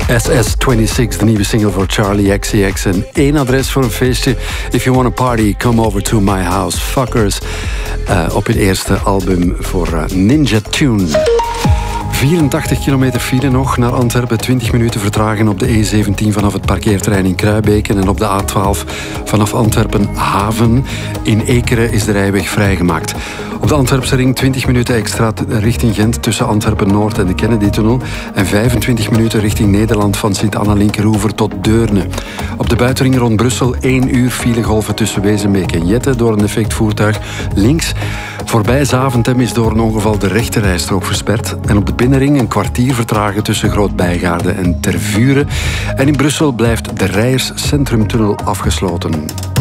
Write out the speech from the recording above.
SS26, de nieuwe single voor Charlie XCX. En één adres voor een feestje. If you want a party, come over to my house. Fuckers. Op hun eerste album voor Ninja Tune. 84 kilometer file nog naar Antwerpen. 20 minuten vertraging op de E17 vanaf het parkeerterrein in Kruibeken. En op de A12 vanaf Antwerpen Haven. In Ekeren is de rijweg vrijgemaakt. Op de Antwerpse ring 20 minuten extra richting Gent tussen Antwerpen-Noord en de Kennedy-tunnel. En 25 minuten richting Nederland van Sint-Anna-Linkeroever tot Deurne. Op de buitenring rond Brussel 1 uur filegolven tussen Wezenbeek en Jette door een defect voertuig links. Voorbij Zaventem is door een ongeval de rechterrijstrook versperd. En op de binnenring een kwartier vertragen tussen Groot-Bijgaarde en Tervuren. En in Brussel blijft de Rijers Centrumtunnel afgesloten.